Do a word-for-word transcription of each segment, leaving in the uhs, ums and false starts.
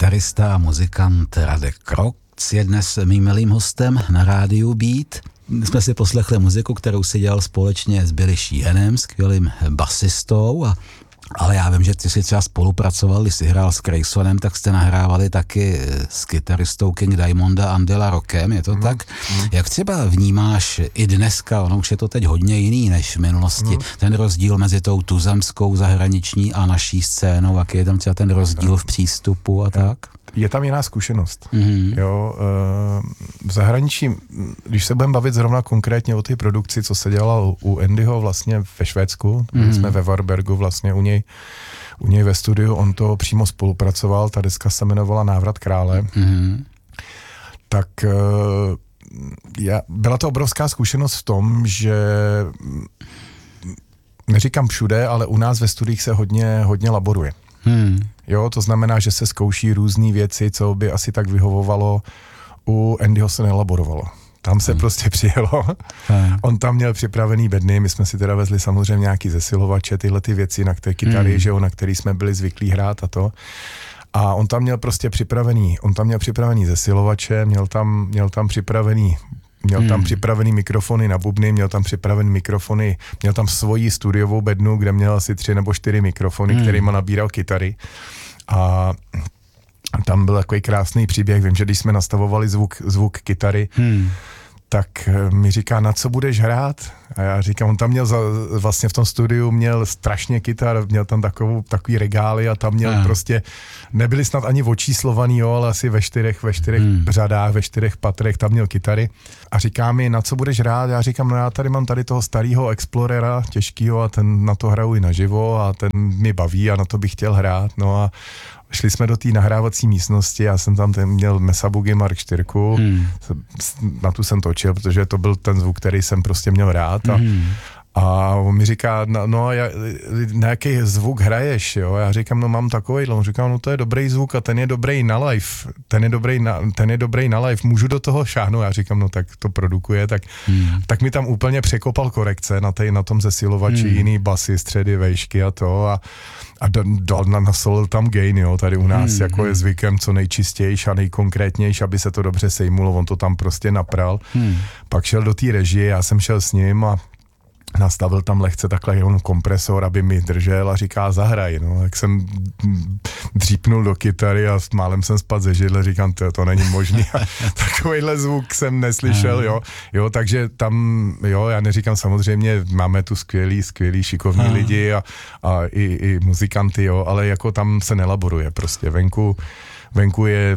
kytarista a muzikant Radek Kroc je dnes mým milým hostem na rádiu Beat. Jsme si poslechli muziku, kterou si dělal společně s Billy Sheehanem, skvělým basistou, a ale já vím, že ty si třeba spolupracoval, když jsi hrál s Graysonem, tak jste nahrávali taky s kytaristou King Diamonda Andela Rockem, je to mm, tak? Mm. Jak třeba vnímáš i dneska, ono už je to teď hodně jiný než v minulosti, mm. ten rozdíl mezi tou tuzemskou zahraniční a naší scénou, jaký je tam třeba ten rozdíl v přístupu a tak? Je tam jiná zkušenost. Mm-hmm. Jo, v zahraničí, když se budeme bavit zrovna konkrétně o té produkci, co se dělalo u Andyho vlastně ve Švédsku, mm-hmm. jsme ve Varbergu vlastně u něj, u něj ve studiu, on to přímo spolupracoval, ta deska se jmenovala Návrat krále, mm-hmm. tak já, byla to obrovská zkušenost v tom, že neříkám všude, ale u nás ve studiích se hodně, hodně laboruje. Hmm. Jo, to znamená, že se zkouší různé věci, co by asi tak vyhovovalo. U Andyho se nelaborovalo. Tam se hmm. prostě přijelo. Hmm. On tam měl připravený bedny, my jsme si teda vezli samozřejmě nějaký zesilovače, tyhle ty věci, na které kytary, hmm. že jo, na který jsme byli zvyklí hrát a to. A on tam měl prostě připravený, on tam měl připravený zesilovače, měl tam, měl tam připravený Měl tam hmm. připravený mikrofony na bubny, měl tam připravený mikrofony, měl tam svoji studiovou bednu, kde měl asi tři nebo čtyři mikrofony, hmm. kterýma nabíral kytary. A tam byl takový krásný příběh, vím, že když jsme nastavovali zvuk, zvuk kytary, hmm. tak mi říká, na co budeš hrát? A já říkám, on tam měl za, vlastně v tom studiu měl strašně kytar, měl tam takovou, takový regály a tam měl a. prostě, nebyly snad ani očíslovaný, jo, ale asi ve čtyřech, ve čtyřech hmm. řadách, ve čtyřech patrech tam měl kytary. A říká mi, na co budeš hrát? Já říkám, no já tady mám tady toho starého Explorera těžkýho a ten na to hraju i naživo a ten mi baví a na to bych chtěl hrát. No a šli jsme do té nahrávací místnosti, já jsem tam ten měl Mesa Boogie Mark čtyři, hmm. na tu jsem točil, protože to byl ten zvuk, který jsem prostě měl rád a, hmm. a on mi říká, no, no já, na jaký zvuk hraješ, jo? Já říkám, no mám takovejhle, on říká, no to je dobrý zvuk a ten je dobrý na live, ten je dobrý na, ten je dobrý na live, můžu do toho šáhnout, já říkám, no tak to produkuje, tak, hmm. tak mi tam úplně překopal korekce na, tej, na tom zesilovači, hmm. jiný basy, středy, vejšky a to a a dal na nasolil tam gain, jo, tady u nás hmm, jako hmm. je zvykem co nejčistější a nejkonkrétnější, aby se to dobře sejmulo, on to tam prostě napral. Hmm. Pak šel do té režie, já jsem šel s ním a nastavil tam lehce takhle jenom kompresor, aby mi držel a říká zahraj, no, tak jsem dřípnul do kytary a málem jsem spadl ze židle, říkám, to, to není možný a takovejhle zvuk jsem neslyšel, jo, jo, takže tam, jo, já neříkám samozřejmě, máme tu skvělý, skvělý, šikovní Aha. lidi a, a i, i muzikanty, jo, ale jako tam se nelaboruje prostě, venku Venku je,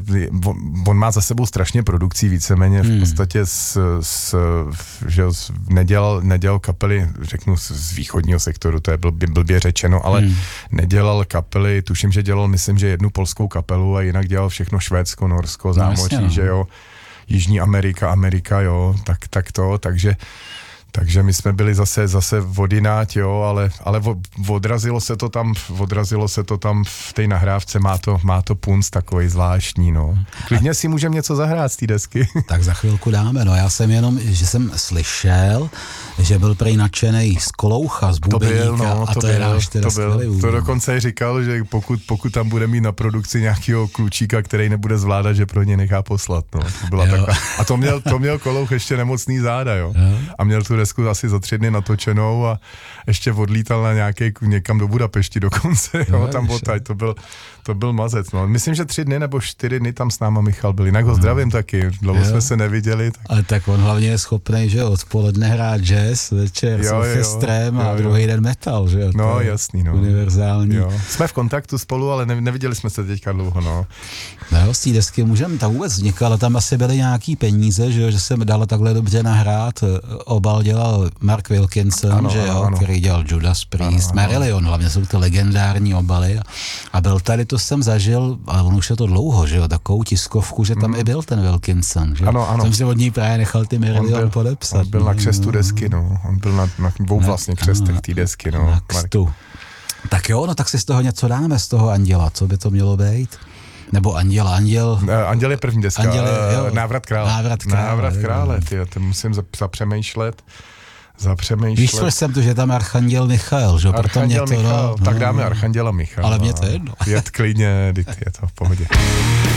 on má za sebou strašně produkcí, víceméně v podstatě s, s, že nedělal, nedělal kapely, řeknu z východního sektoru, to je blbě, blbě řečeno, ale hmm. nedělal kapely, tuším, že dělal, myslím, že jednu polskou kapelu a jinak dělal všechno Švédsko, Norsko, zámoří, no, že jo, Jižní Amerika, Amerika, jo, tak, tak to, takže Takže my jsme byli zase, zase vodinát, jo, ale, ale odrazilo se to tam, odrazilo se to tam v té nahrávce, má to, má to punc takový zvláštní, no. Klidně si můžeme něco zahrát z té desky. Tak za chvilku dáme, no, já jsem jenom, že jsem slyšel, že byl prej nadšenej z Koloucha, z Bubeníka, no, a to, to byl, je náš teda skvělý úvod. To dokonce říkal, že pokud, pokud tam bude mít na produkci nějakého klučíka, který nebude zvládat, že pro ně nechá poslat, no. To byla taková, a to měl, to měl Kolouch ještě nemocný záda, jo. jo. A měl tu desku asi za tři dny natočenou a ještě odlítal na nějaký, někam do Budapešti dokonce, jo, jo tam odtaď, to byl, to byl mazec, no. Myslím, že tři dny nebo čtyři dny tam s náma Michal byl, jinak ho zdravím taky, dlouho jo. jsme se neviděli. Tak. Ale tak on hlavně je schopný, že odpoledne hrát jazz, večer jo, s orchestrem a jo, druhý jo. den metal, že jo. No jasný, no. Univerzální. Jo. Jsme v kontaktu spolu, ale ne, neviděli jsme se teďka dlouho, no. No, z té desky můžeme, ta vůbec vznikla, ale tam asi byly nějaký peníze, že jo, že se dalo takhle dobře nahrát, obal dělal Mark Wilkinson, ano, že jo, ano. který dělal Judas Priest, ano, ano. Marillion, hlavně jsou to legendární obaly a, a byl tady, to jsem zažil, ale on už je to dlouho, že jo, takovou tiskovku, že tam mm. i byl ten Wilkinson, že jo. Ano, ano. Jsem si od ní právě nechal ty Marillion byl, podepsat. On byl na křestu desky, no, on byl na, na dvou vlastně křestech té desky, no. Na křtu. Tak jo, no tak si z toho něco dáme, z toho Anděla, co by to mělo být? Nebo Anděl, Anděl... Anděl je první deska, Anděl je, jo, Návrat krále. Návrat krále, Návrat krále, tyjo, to musím zapřemýšlet. zapřemýšlet. Víš, proč jsem tu, že tam Archanděl Michael, že? Archanděl Proto mě to, Michal, no, tak dáme Archanděla Michala. Ale mě to je jedno. Jet klidně, je to v pohodě.